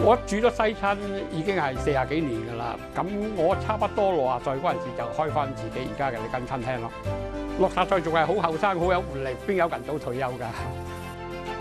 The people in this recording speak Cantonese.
我煮咗西餐已經係40幾年㗎啦，咁我差不多60歲嗰陣時就開翻自己而家嘅呢間餐廳咯。60歲仲係好後生，好有活力，邊有人到退休㗎？